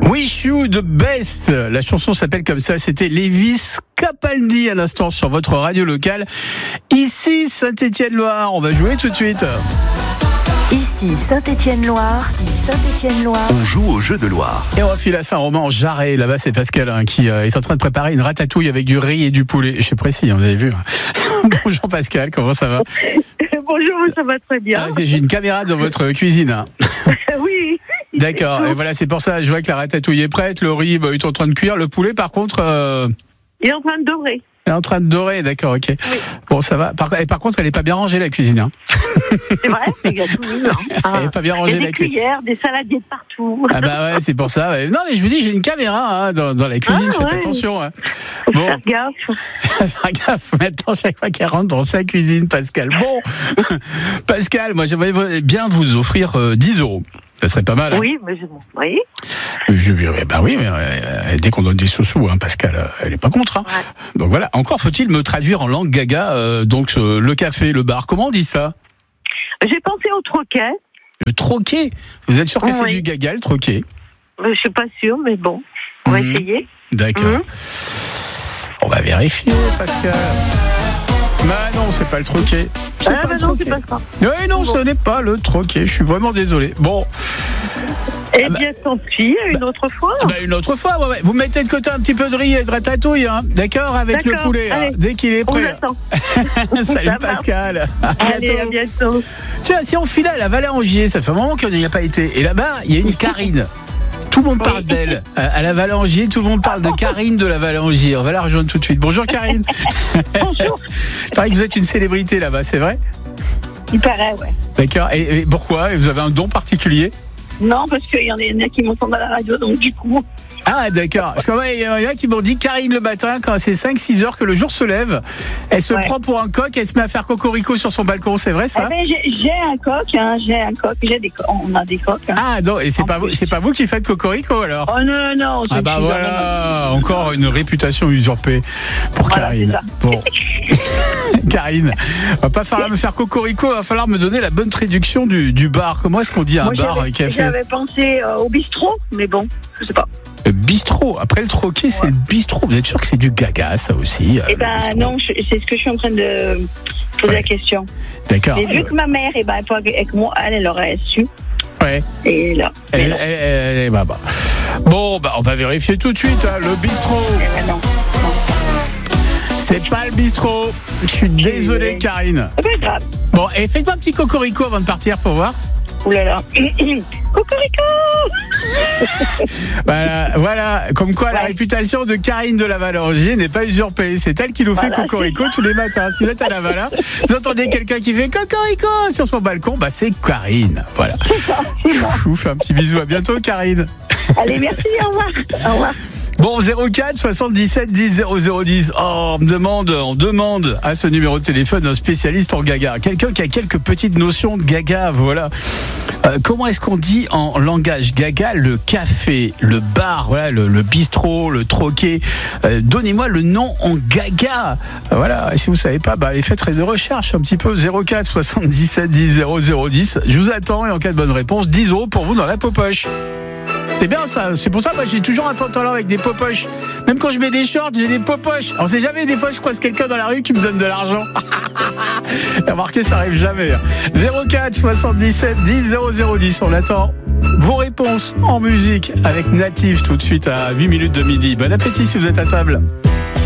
Wish You the Best. La chanson s'appelle comme ça. C'était Lewis Capaldi à l'instant sur votre radio locale. Ici Saint-Étienne-Loire. On va jouer tout de suite. Ici Saint-Étienne-Loire. On joue au jeu de Loire. Et on refile à Saint-Romain en Jarret. Là-bas, c'est Pascal qui est en train de préparer une ratatouille avec du riz et du poulet. Je suis précis, vous avez vu. Bonjour Pascal, comment ça va? Bonjour, ça va très bien. J'ai une caméra dans votre cuisine. Oui. D'accord, et voilà, c'est pour ça, je vois que la ratatouille est prête, le riz est en train de cuire, le poulet par contre... Il est en train de dorer. Elle est en train de dorer, d'accord, ok. Oui. Bon, ça va. Par contre, elle n'est pas bien rangée, la cuisine. Hein. C'est vrai, c'est gâteau. Elle n'est pas bien rangée, la cuisine. Des cuillères, des saladiers partout. Ah bah ouais, c'est pour ça. Ouais. Non, mais je vous dis, j'ai une caméra dans la cuisine, faites attention. Hein. Faut faire gaffe. Faire gaffe maintenant, chaque fois qu'elle rentre dans sa cuisine, Pascal. Bon, Pascal, moi, j'aimerais bien vous offrir 10 €. Ça serait pas mal. Hein. Oui, mais oui. Bah oui, mais dès qu'on donne des sous-sous, hein, Pascal, elle est pas contre. Hein. Ouais. Donc voilà. Encore faut-il me traduire en langue gaga. Donc le café, le bar. Comment on dit ça? J'ai pensé au troquet. Le troquet. Vous êtes sûr que c'est du gaga, le troquet? Je suis pas sûre, mais bon, on va essayer. D'accord. On va vérifier, Pascal. Bah non, c'est pas le troquet. C'est pas ça. Oui, non, ce n'est pas le troquet. Je suis vraiment désolé. Bon. Eh bien, tant pis, une autre fois. Une autre fois, ouais. Vous mettez de côté un petit peu de riz et de ratatouille, hein. D'accord, avec le poulet, hein, dès qu'il est prêt. Salut Pascal. Allez, à bientôt. Tiens, si on filait à la Valangier, ça fait un moment qu'on n'y a pas été. Et là-bas, il y a une Karine. Tout le monde parle d'elle. À la Valangier, tout le monde parle de Karine de la Valangier. On va la rejoindre tout de suite. Bonjour Karine. Bonjour. Il paraît que vous êtes une célébrité là-bas, c'est vrai? Il paraît, ouais. D'accord. Et pourquoi? Vous avez un don particulier? Non, parce qu'il y en a qui m'entendent à la radio, donc du coup... Ah d'accord, parce qu'il y en a qui m'ont dit Karine le matin, quand c'est 5-6 heures que le jour se lève, elle se prend pour un coq, elle se met à faire cocorico sur son balcon, c'est vrai ça? J'ai un coq, on a des coqs. Hein. Ah non, et c'est pas vous qui faites cocorico alors? Oh non. Ah bah voilà, encore une réputation usurpée pour Karine. Bon, Karine, on va pas falloir me faire cocorico, il va falloir me donner la bonne traduction du bar. Comment est-ce qu'on dit un bar café? J'avais pensé au bistrot, mais bon, je sais pas. Le bistrot, après le troquet, c'est le bistrot. Vous êtes sûr que c'est du gaga, ça aussi? Non, c'est ce que je suis en train de poser la question. D'accord. Mais vu que ma mère est avec moi, elle aurait su. Ouais. Et là. Bon, on va vérifier tout de suite, hein, le bistrot. Non. C'est pas le bistrot. Je suis désolé, Karine. C'est pas grave. Bon, et faites-moi un petit cocorico avant de partir pour voir. Ouh là là. Cocorico. Voilà, comme quoi la réputation de Karine de la Valangier n'est pas usurpée. C'est elle qui nous fait cocorico tous les matins. Si vous êtes à la Vala, vous entendez quelqu'un qui fait cocorico sur son balcon, c'est Karine. Voilà. Je vous fais un petit bisou. À bientôt, Karine. Allez, merci. Au revoir. Bon, 04 77 10 0010. Oh, on demande à ce numéro de téléphone un spécialiste en gaga. Quelqu'un qui a quelques petites notions de gaga, voilà. Comment est-ce qu'on dit en langage gaga le café, le bar, voilà, le bistrot, le troquet? Donnez-moi le nom en gaga. Voilà, et si vous savez pas, allez faites de recherche un petit peu. 04 77 10 0010. Je vous attends et en cas de bonne réponse, 10 € pour vous dans la popoche. C'est bien ça, c'est pour ça moi j'ai toujours un pantalon avec des popoches. Même quand je mets des shorts, j'ai des popoches. On sait jamais, des fois je croise quelqu'un dans la rue qui me donne de l'argent. Remarquez, ça arrive jamais. 04 77 10 0010, on attend vos réponses en musique avec Native tout de suite à 8 minutes de midi. Bon appétit si vous êtes à table.